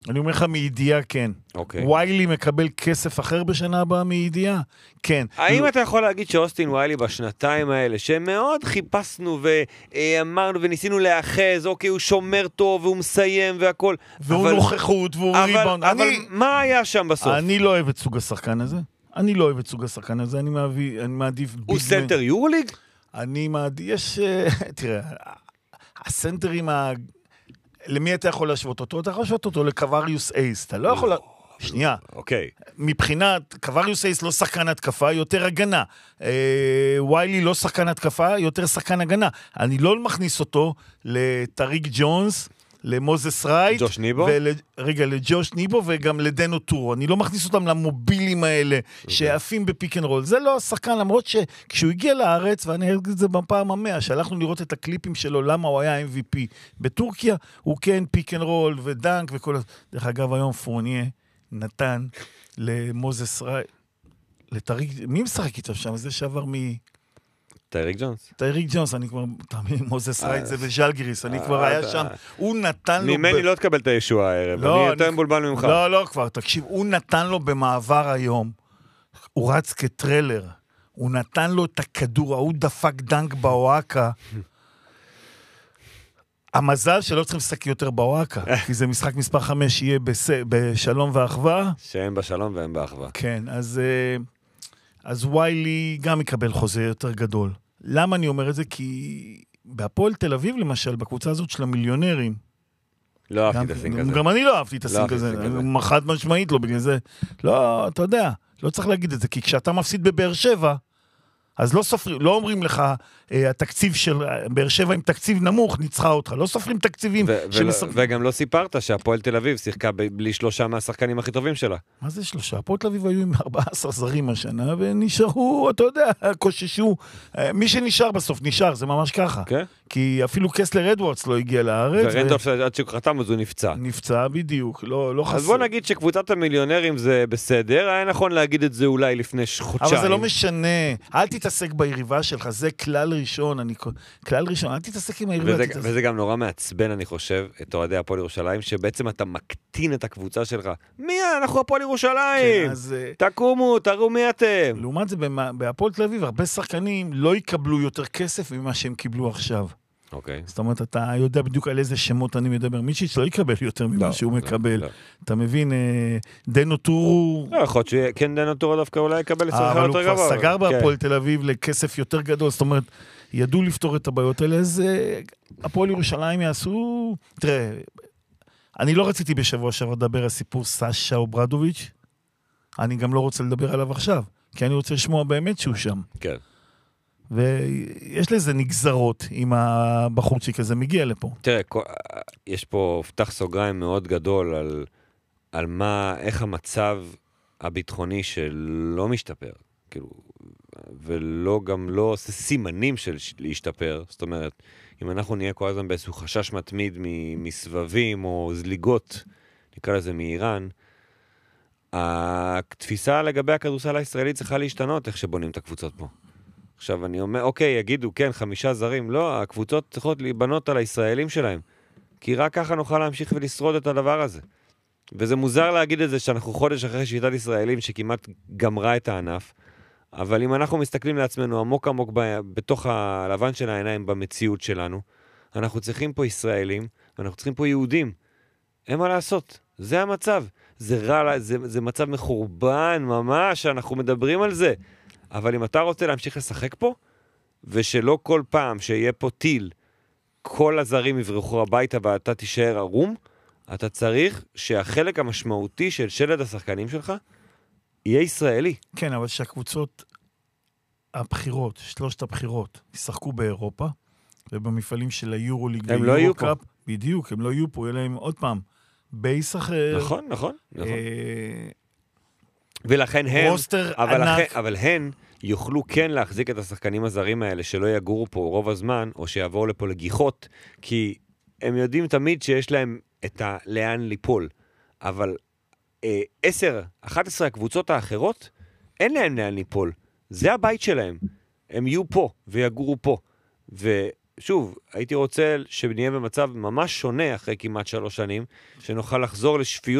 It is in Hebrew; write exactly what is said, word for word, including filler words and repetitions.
אני אומר לך מידיעה, כן. אוקיי. ויילי מקבל כסף אחר בשנה הבאה מידיעה? כן. האם אתה יכול להגיד שאוסטין ויילי בשנתיים האלה, שמאוד חיפשנו ואמרנו וניסינו לאחז, אוקיי, הוא שומר טוב והוא מסיים והכל. והוא אבל, נוכחות והוא אבל, ריבאונד. אבל אני, מה היה שם בסוף? אני לא אוהב את סוג השחקן הזה. אני לא אוהב את סוג השחקן הזה. אני, מעביר, אני מעדיף... הוא סנטר יורוליג? אני מעדיף... יש... תראה, הסנטרים ה... למי אתה יכול להשוות אותו? אתה יכול להשוות אותו לקווריוס אייס. אתה לא יכול... לה... שנייה. אוקיי. מבחינת, קווריוס אייס לא שחקן התקפה, יותר הגנה. ויילי לא שחקן התקפה, יותר שחקן הגנה. אני לא מכניס אותו לטריק ג'ונס, למוזס רייט. ג'וש ניבו? ול... רגע, לג'וש ניבו וגם לדנו טורו. אני לא מכניס אותם למובילים האלה, שעפים בפיק אנד רול. זה לא השחקן, למרות שכשהוא הגיע לארץ, ואני אגיד את זה בפעם המאה, שהלכנו לראות את הקליפים שלו, למה הוא היה אם וי פי. בטורקיה הוא כן פיק אנד רול ודנק וכל... דרך אגב, היום פורניה נתן למוזס רייט, לטריק... מי משחק איתו שם? זה שעבר מ... טייריק ג'ונס. טייריק ג'ונס, אני כבר, תמיד, מוזס רייט זה וז'לגיריס, אני כבר היה שם, הוא נתן לו... ממני לא תקבל את הישוע הערב, אני יותר מבולבל ממך. לא, לא, כבר, תקשיב, הוא נתן לו במעבר היום, הוא רץ כטרלר, הוא נתן לו את הכדור, הוא דפק דנק באוהקה, המזל שלא צריכים לשחק יותר באוהקה, כי זה משחק מספר חמש, יהיה בשלום ואחווה. שהם בשלום והם באחווה. כן, אז... אז ויילי גם יקבל חוזה יותר גדול. למה אני אומר את זה? כי בהפועל תל אביב, למשל, בקבוצה הזאת של המיליונרים, לא אהבתי את הסינק הזה. גם אני לא אהבתי את הסינק הזה. חד משמעית לא, בגלל זה. לא, אתה יודע, לא צריך להגיד את זה, כי כשאתה מפסיד בבאר שבע, אז לא סופרים, לא אומרים לך, התקציב של באר שבע עם תקציב נמוך, ניצחה אותך. לא סופרים תקציבים. וגם לא סיפרת שהפועל תל אביב שיחקה בלי שלושה מהשחקנים הכי טובים שלה. מה זה שלושה? הפועל תל אביב היו עם ארבעה עשר זרים השנה, ונשארו, אתה יודע, קוששו. מי שנשאר בסוף נשאר, זה ממש ככה. כי אפילו קסלר אדוורדס לא הגיע לארץ. ורנדולף עד שהוא חתם, אז הוא נפצע. נפצע בדיוק, לא חסר. אז בוא נגיד שקבוצת המיליונרים זה בסדר, היה נכון להגיד את זה אולי לפני חודשיים. אבל זה לא משנה. אל תתעסק ביריבה שלך, זה כלל ראשון, אני... כלל ראשון, אל תתעסק עם היריבה. וזה, וזה גם נורא מעצבן, אני חושב, את אוהדי הפועל ירושלים, שבעצם אתה מקטין את הקבוצה שלך. מי? אנחנו הפועל ירושלים! כן, אז... תקומו, תראו מי אתם! לעומת זה, בהפועל תל אביב, הרבה שחקנים לא יקבלו יותר כסף ממה שהם קיבלו עכשיו. אוקיי. זאת אומרת, אתה יודע בדיוק על איזה שמות אני מדבר. מיצ'יץ' לא יקבל יותר ממה לא, שהוא לא, מקבל. לא. אתה מבין, דנו טורו... לא, יכול להיות שכן דנו טורו דווקא אולי יקבל לצורך יותר גבוה. אבל הוא כבר סגר בהפועל תל אביב לכסף יותר גדול. זאת אומרת, ידעו לפתור את הבעיות האלה, אז הפועל ירושלים יעשו... תראה, אני לא רציתי בשבוע שעבר לדבר על סיפור סשה אוברדוביץ', אני גם לא רוצה לדבר עליו עכשיו, כי אני רוצה לשמוע באמת שהוא שם. כן. ויש לזה נגזרות עם הבחורצ'יק הזה מגיע לפה. תראה, יש פה פתח סוגריים מאוד גדול על, על מה, איך המצב הביטחוני שלא משתפר, כאילו, ולא גם לא עושה סימנים של להשתפר. זאת אומרת, אם אנחנו נהיה כל הזמן באיזשהו חשש מתמיד מסבבים או זליגות, נקרא לזה מאיראן, התפיסה לגבי הכדורסל הישראלי צריכה להשתנות איך שבונים את הקבוצות פה. עכשיו אני אומר, אוקיי, יגידו, כן, חמישה זרים, לא, הקבוצות צריכות להיבנות על הישראלים שלהם, כי רק ככה נוכל להמשיך ולשרוד את הדבר הזה. וזה מוזר להגיד את זה שאנחנו חודש אחרי שיטת ישראלים שכמעט גמרה את הענף, אבל אם אנחנו מסתכלים לעצמנו עמוק עמוק ב- בתוך הלבן של העיניים במציאות שלנו, אנחנו צריכים פה ישראלים, ואנחנו צריכים פה יהודים. אין מה לעשות, זה המצב. זה רע, זה, זה מצב מחורבן ממש, אנחנו מדברים על זה. אבל אם אתה רוצה להמשיך לשחק פה, ושלא כל פעם שיהיה פה טיל, כל הזרים יברחו הביתה ואתה תישאר ערום, אתה צריך שהחלק המשמעותי של שלד השחקנים שלך יהיה ישראלי. כן, אבל שהקבוצות הבחירות, שלושת הבחירות, ישחקו באירופה, ובמפעלים של היורוליג הם לא יהיו פה. בדיוק, הם לא יהיו פה, יהיה להם עוד פעם בייס אחר. נכון, נכון, נכון. ולכן הם, אבל, לכן, אבל הן יוכלו כן להחזיק את השחקנים הזרים האלה שלא יגורו פה רוב הזמן, או שיעברו לפה לגיחות, כי הם יודעים תמיד שיש להם את לאן ליפול. אבל אה, עשר, אחת עשרה הקבוצות האחרות, אין להם לאן ליפול. זה הבית שלהם. הם יהיו פה ויגורו פה. שוב, הייתי רוצה שנהיה במצב ממש שונה אחרי כמעט שלוש שנים, שנוכל לחזור לשפיות